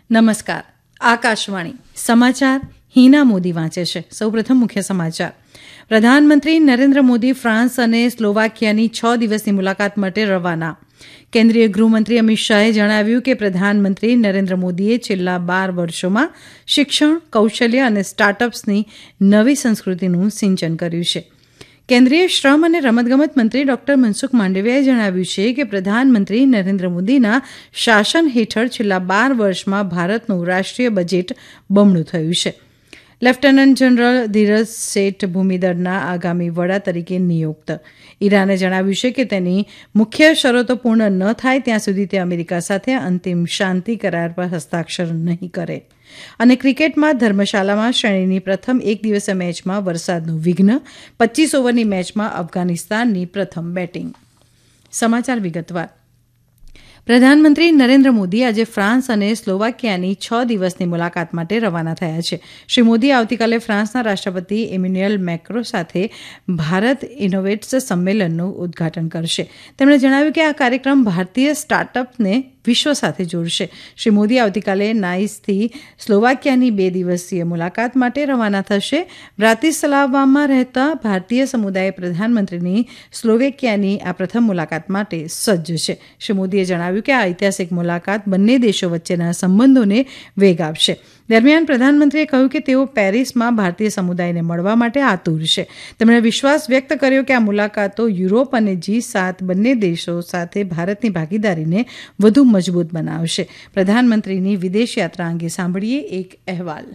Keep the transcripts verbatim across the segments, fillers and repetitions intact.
નમસ્કાર. આકાશવાણી સમાચાર હિના મોદી વાંચે છે. સૌપ્રથમ મુખ્ય સમાચાર. પ્રધાનમંત્રી નરેન્દ્ર મોદી ફ્રાન્સ અને સ્લોવાકિયાની છ દિવસની મુલાકાત માટે રવાના. કેન્દ્રીય ગૃહમંત્રી અમિત શાહે જણાવ્યું કે પ્રધાનમંત્રી નરેન્દ્ર મોદીએ છેલ્લા બાર વર્ષોમાં શિક્ષણ, કૌશલ્ય અને સ્ટાર્ટઅપ્સની નવી સંસ્કૃતિનું સિંચન કર્યું છે. કેન્દ્રીય શ્રમ અને રમતગમત મંત્રી ડોક્ટર મનસુખ માંડવિયાએ જણાવ્યું છે કે પ્રધાનમંત્રી નરેન્દ્ર મોદીના શાસન હેઠળ છેલ્લા બાર વર્ષમાં ભારતનું રાષ્ટ્રીય બજેટ બમણું થયું છે. લેફ્ટનન્ટ જનરલ ધીરજ શેઠ ભૂમિદળના આગામી વડા તરીકે નિયુક્ત. ઈરાને જણાવ્યું છે કે તેની મુખ્ય શરતો પૂર્ણ ન થાય ત્યાં સુધી તે અમેરિકા સાથે અંતિમ શાંતિ કરાર પર હસ્તાક્ષર નહીં કરે. અને ક્રિકેટમાં ધર્મશાલામાં શ્રેણીની પ્રથમ એક દિવસીય મેચમાં વરસાદનું વિઘ્ન. પચ્ચીસ ઓવરની મેચમાં અફઘાનિસ્તાનની પ્રથમ બેટિંગ. સમાચાર વિગતવાર. પ્રધાનમંત્રી નરેન્દ્ર મોદી આજે ફ્રાન્સ અને સ્લોવાકિયાની છ દિવસની મુલાકાત માટે રવાના થયા છે. શ્રી મોદી આવતીકાલે ફ્રાન્સના રાષ્ટ્રપતિ ઇમેન્યુએલ મેક્રો સાથે ભારત ઇનોવેટ્સ સંમેલનનું ઉદઘાટન કરશે. તેમણે જણાવ્યું કે આ કાર્યક્રમ ભારતીય સ્ટાર્ટઅપને વિશ્વ સાથે જોડશે. શ્રી મોદી આવતીકાલે નાઇસથી સ્લોવાકિયાની બે દિવસીય મુલાકાત માટે રવાના થશે. બ્રાતિસ્લાવામાં રહેતા ભારતીય સમુદાય પ્રધાનમંત્રીની સ્લોવેકિયાની આ પ્રથમ મુલાકાત માટે સજ્જ છે. શ્રી મોદીએ જણાવ્યું કે આ ઐતિહાસિક મુલાકાત બંને દેશો વચ્ચેના સંબંધોને વેગ આપશે. દરમિયાન પ્રધાનમંત્રીએ કહ્યું કે તેઓ પેરિસમાં ભારતીય સમુદાયને મળવા માટે આતુર છે. તેમણે વિશ્વાસ વ્યક્ત કર્યો કે આ મુલાકાતો યુરોપ અને જી સાત બંને દેશો સાથે ભારતની ભાગીદારીને વધુ મજબૂત બનાવશે. પ્રધાનમંત્રીની વિદેશ યાત્રા અંગે સાંભળીએ એક અહેવાલ.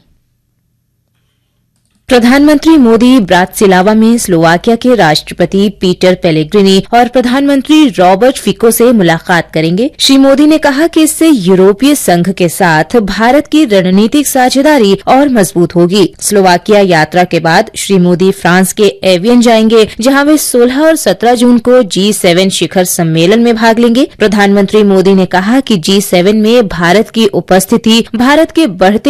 प्रधानमंत्री मोदी ब्रातिस्लावा में स्लोवाकिया के राष्ट्रपति पीटर पेलेग्रिनी और प्रधानमंत्री रॉबर्ट फिको से मुलाकात करेंगे. श्री मोदी ने कहा कि इससे यूरोपीय संघ के साथ भारत की रणनीतिक साझेदारी और मजबूत होगी. स्लोवाकिया यात्रा के बाद श्री मोदी फ्रांस के एवियन जाएंगे, जहां वे सोलह और सत्रह जून को जी सेवन शिखर सम्मेलन में भाग लेंगे. प्रधानमंत्री मोदी ने कहा कि जी सेवन में भारत की उपस्थिति भारत के बढ़ते